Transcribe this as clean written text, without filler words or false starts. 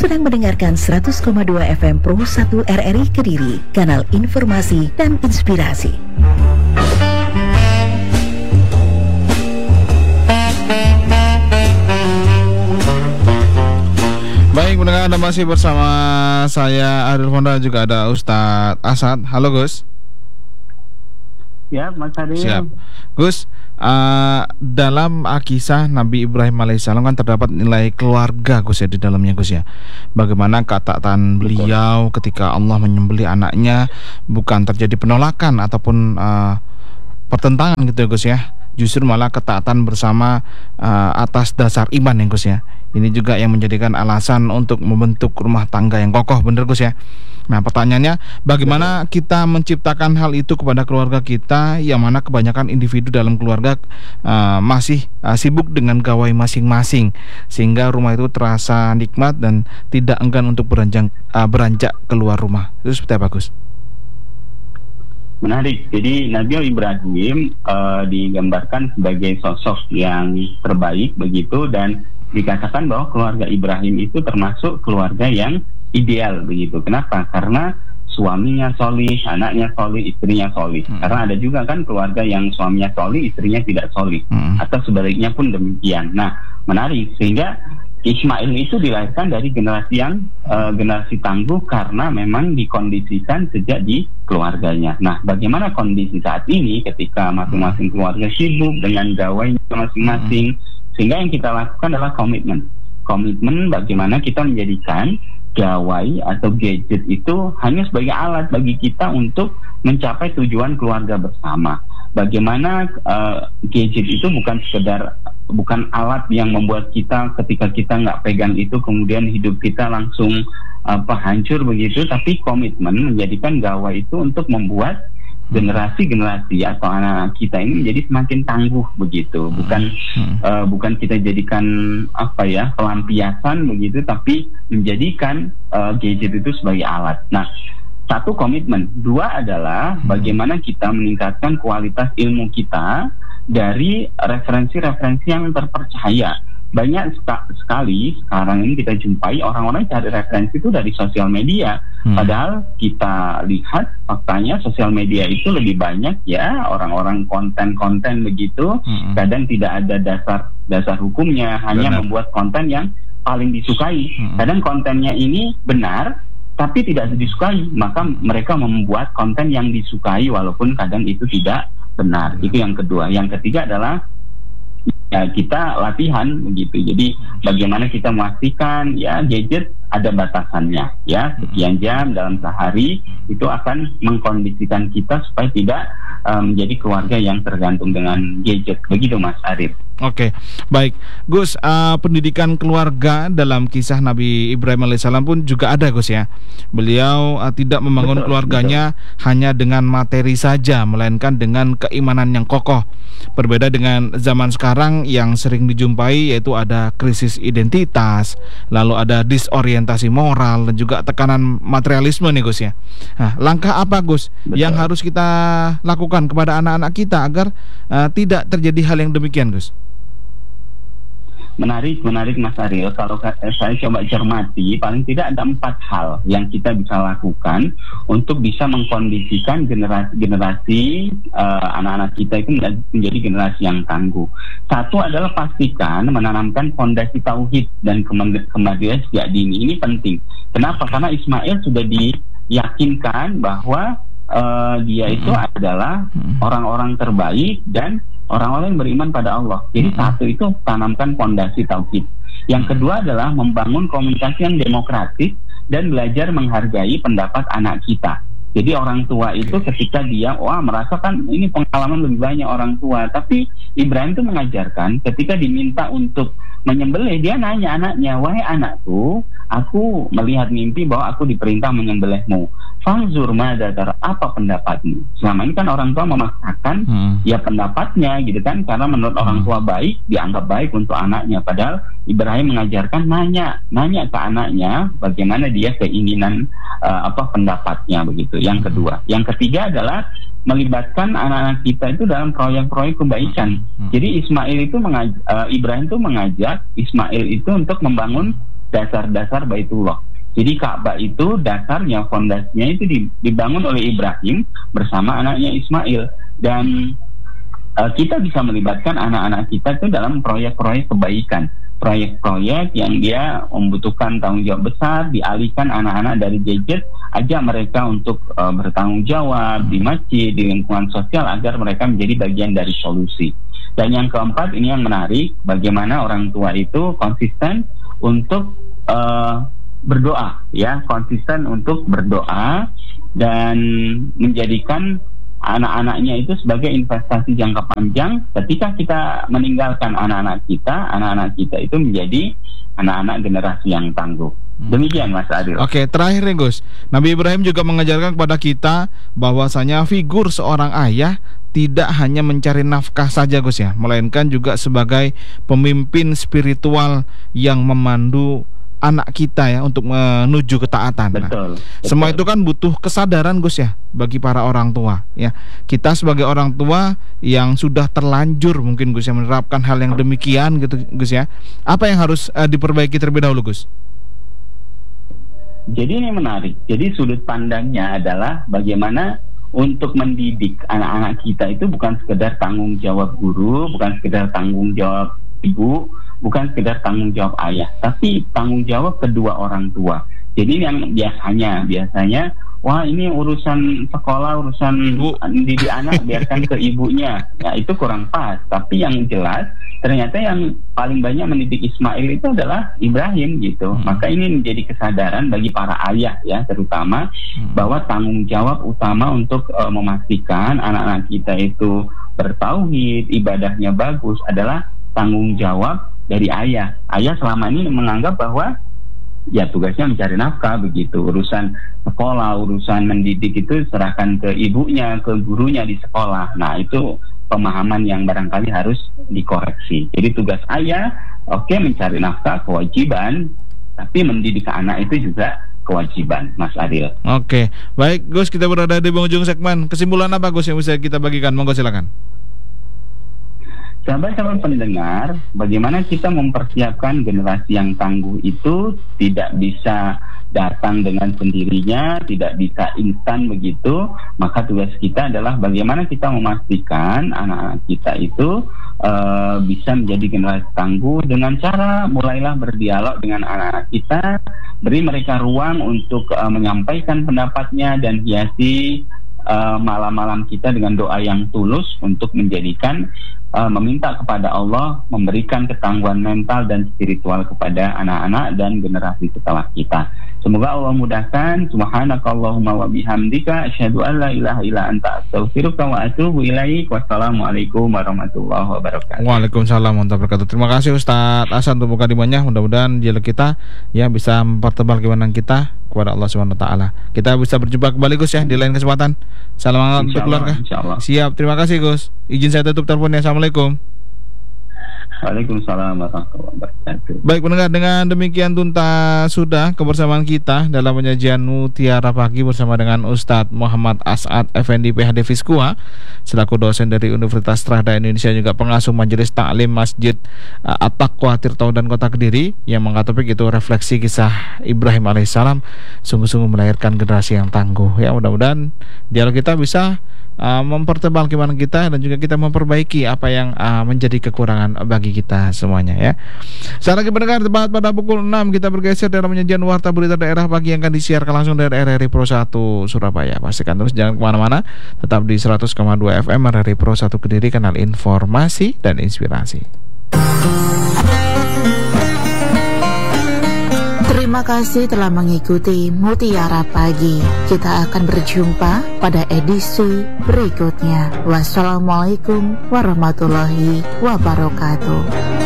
sedang mendengarkan 100,2 FM Pro 1 RRI Kediri, kanal informasi dan inspirasi. Baik, mendengar Anda masih bersama saya Ariel Fonda, juga ada Ustadz Asad. Halo Gus. Ya, Mas Ariel. Siap. Gus, dalam kisah Nabi Ibrahim alaihissalam kan terdapat nilai keluarga Gus ya di dalamnya Gus ya. Bagaimana ketaatan beliau ketika Allah menyembelih anaknya, bukan terjadi penolakan ataupun pertentangan gitu ya Gus ya. Justru malah ketaatan bersama atas dasar iman ya Gus ya. Ini juga yang menjadikan alasan untuk membentuk rumah tangga yang kokoh, bener Gus ya. Nah pertanyaannya, bagaimana kita menciptakan hal itu kepada keluarga kita, yang mana kebanyakan individu dalam keluarga masih sibuk dengan gawai masing-masing, sehingga rumah itu terasa nikmat dan tidak enggan untuk beranjak keluar rumah. Itu seperti apa Gus? Menarik. Jadi Nabi Ibrahim digambarkan sebagai sosok yang terbaik begitu, dan dikatakan bahwa keluarga Ibrahim itu termasuk keluarga yang ideal begitu. Kenapa? Karena suaminya solih, anaknya solih, istrinya solih. Karena ada juga kan keluarga yang suaminya solih, istrinya tidak solih, atau sebaliknya pun demikian. Nah, menarik, sehingga Ismail itu dilahirkan dari generasi yang generasi tangguh karena memang dikondisikan sejak di keluarganya. Nah, bagaimana kondisi saat ini ketika masing-masing keluarga sibuk dengan gawainya masing-masing, sehingga yang kita lakukan adalah komitmen bagaimana kita menjadikan gawai atau gadget itu hanya sebagai alat bagi kita untuk mencapai tujuan keluarga bersama. Bagaimana gadget itu bukan alat yang membuat kita ketika kita nggak pegang itu kemudian hidup kita langsung hancur begitu, tapi komitmen menjadikan gawai itu untuk membuat generasi atau anak kita ini menjadi semakin tangguh begitu. Bukan kita jadikan pelampiasan begitu, tapi menjadikan gadget itu sebagai alat. Nah, satu komitmen, dua adalah bagaimana kita meningkatkan kualitas ilmu kita dari referensi-referensi yang terpercaya. Banyak sekali sekarang ini kita jumpai orang-orang cari referensi itu dari sosial media. Padahal kita lihat faktanya sosial media itu lebih banyak ya orang-orang konten begitu. Kadang tidak ada dasar hukumnya, hanya membuat konten yang paling disukai. Kadang kontennya ini benar tapi tidak disukai, maka mereka membuat konten yang disukai walaupun kadang itu tidak benar. Itu yang kedua. Yang ketiga adalah ya kita latihan begitu. Jadi bagaimana kita memastikan ya gadget ada batasannya ya, sekian jam dalam sehari itu akan mengkondisikan kita supaya tidak menjadi keluarga yang tergantung dengan gadget. Begitu Mas Arif. Oke, baik Gus, pendidikan keluarga dalam kisah Nabi Ibrahim alaihissalam pun juga ada Gus ya. Beliau tidak membangun keluarganya hanya dengan materi saja, melainkan dengan keimanan yang kokoh. Berbeda dengan zaman sekarang yang sering dijumpai, yaitu ada krisis identitas, lalu ada disorientasi moral, dan juga tekanan materialisme nih Gus ya. Nah, langkah apa Gus yang harus kita lakukan kepada anak-anak kita agar tidak terjadi hal yang demikian Gus? Menarik Mas Ariel. Kalau saya coba cermati, paling tidak ada 4 hal yang kita bisa lakukan untuk bisa mengkondisikan generasi anak-anak kita itu menjadi generasi yang tangguh. Satu adalah pastikan menanamkan fondasi tauhid dan kemandirian sejak dini. Ini penting. Kenapa? Karena Ismail sudah diyakinkan bahwa dia itu adalah orang-orang terbaik dan orang-orang yang beriman pada Allah. Jadi satu itu tanamkan fondasi tauhid. Yang kedua adalah membangun komunikasi yang demokratis dan belajar menghargai pendapat anak kita. Jadi orang tua itu ketika dia merasakan ini pengalaman lebih banyak orang tua, tapi Ibrahim itu mengajarkan ketika diminta untuk menyembelih, dia nanya anaknya, wahai anakku, aku melihat mimpi bahwa aku diperintah menyembelihmu. Fangzur madadar, apa pendapatmu? Selama ini kan orang tua memaksakan ya pendapatnya gitu kan, karena menurut orang tua baik, dianggap baik untuk anaknya. Padahal Ibrahim mengajarkan nanya ke anaknya bagaimana dia keinginan pendapatnya begitu. Yang kedua, yang ketiga adalah melibatkan anak-anak kita itu dalam proyek-proyek kebaikan. Jadi Ibrahim itu mengajak Ismail itu untuk membangun dasar-dasar Baitullah. Jadi Ka'bah itu dasarnya, fondasinya itu dibangun oleh Ibrahim bersama anaknya Ismail. Dan kita bisa melibatkan anak-anak kita itu dalam proyek-proyek kebaikan, proyek-proyek yang dia membutuhkan tanggung jawab besar, dialihkan anak-anak dari gadget, ajak mereka untuk bertanggung jawab di masjid, di lingkungan sosial, agar mereka menjadi bagian dari solusi. Dan yang keempat, ini yang menarik, bagaimana orang tua itu konsisten untuk berdoa, ya, konsisten untuk berdoa dan menjadikan anak-anaknya itu sebagai investasi jangka panjang. Ketika kita meninggalkan anak-anak kita itu menjadi anak-anak generasi yang tangguh. Demikian Mas Adil. Oke, terakhir nih Gus, Nabi Ibrahim juga mengajarkan kepada kita bahwasanya figur seorang ayah tidak hanya mencari nafkah saja Gus ya, melainkan juga sebagai pemimpin spiritual yang memandu anak kita ya untuk menuju ketaatan. Betul. Semua itu kan butuh kesadaran Gus ya bagi para orang tua ya. Kita sebagai orang tua yang sudah terlanjur mungkin Gus ya menerapkan hal yang demikian gitu Gus ya. Apa yang harus diperbaiki terlebih dahulu Gus? Jadi ini menarik. Jadi sudut pandangnya adalah bagaimana untuk mendidik anak-anak kita itu bukan sekedar tanggung jawab guru, bukan sekedar tanggung jawab ibu, bukan sekedar tanggung jawab ayah, tapi tanggung jawab kedua orang tua. Jadi yang biasanya wah ini urusan sekolah, urusan didik anak biarkan ke ibunya. Ya itu kurang pas. Tapi yang jelas ternyata yang paling banyak mendidik Ismail itu adalah Ibrahim gitu. Maka ini menjadi kesadaran bagi para ayah ya terutama bahwa tanggung jawab utama untuk memastikan anak-anak kita itu bertauhid, ibadahnya bagus adalah tanggung jawab dari ayah. Ayah selama ini menganggap bahwa ya tugasnya mencari nafkah begitu. Urusan sekolah, urusan mendidik itu serahkan ke ibunya, ke gurunya di sekolah. Nah itu pemahaman yang barangkali harus dikoreksi. Jadi tugas ayah, oke, mencari nafkah kewajiban, tapi mendidik anak itu juga kewajiban, Mas Adil. Oke, baik Gus, kita berada di penghujung segmen. Kesimpulan apa Gus yang bisa kita bagikan? Monggo silakan. Sahabat-sahabat pendengar, bagaimana kita mempersiapkan generasi yang tangguh itu tidak bisa datang dengan sendirinya, tidak bisa instan begitu. Maka tugas kita adalah bagaimana kita memastikan anak-anak kita itu bisa menjadi generasi tangguh dengan cara mulailah berdialog dengan anak-anak kita, beri mereka ruang untuk menyampaikan pendapatnya dan hiasi malam-malam kita dengan doa yang tulus untuk menjadikan meminta kepada Allah memberikan ketangguhan mental dan spiritual kepada anak-anak dan generasi setelah kita. Semoga Allah mudahkan. Subhanakallahumma wa bihamdika asyhadu an la ilaha illa anta astaghfiruka wa atubu ilaik. Wassalamualaikum warahmatullahi wabarakatuh. Waalaikumsalam warahmatullahi wabarakatuh. Terima kasih Ustadz Hasan untuk mukadimahnya. Mudah-mudahan dialog kita ya bisa mempertebal keimanan kita kepada Allah Subhanahu wa taala. Kita bisa berjumpa kembali Gus ya di lain kesempatan. Salam untuk keluarga. Siap, terima kasih Gus. Izin saya tutup teleponnya. Assalamualaikum. Waalaikumsalam warahmatullahi wabarakatuh. Baik pendengar, dengan demikian tuntas sudah kebersamaan kita dalam penyajian Mutiara Pagi bersama dengan Ustadz Muhammad As'ad Effendi PhD Fiskua selaku dosen dari Universitas Trahda Indonesia, juga pengasuh Majelis Taklim Masjid At-Taqwa Tirtaudhan Kota Kediri, yang mengangkat topik itu refleksi kisah Ibrahim alaihissalam, sungguh-sungguh melahirkan generasi yang tangguh. Ya, mudah-mudahan dialog kita bisa mempertebal keimanan kita dan juga kita memperbaiki apa yang menjadi kekurangan bagi kita semuanya ya. Sekarang lagi pendengar, tepat pada pukul 6 kita bergeser dalam penyajian Warta Berita Daerah Pagi yang akan disiarkan langsung dari RRI Pro 1 Surabaya. Pastikan terus jangan kemana-mana, tetap di 100,2 FM RRI Pro 1 Kediri, kanal informasi dan inspirasi. Terima kasih telah mengikuti Mutiara Pagi. Kita akan berjumpa pada edisi berikutnya. Wassalamualaikum warahmatullahi wabarakatuh.